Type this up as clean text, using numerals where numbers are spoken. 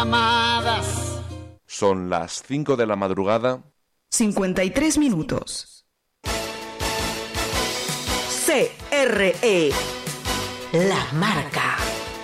Amadas. Son las 5 de la madrugada. 53 minutos. CRE. La marca.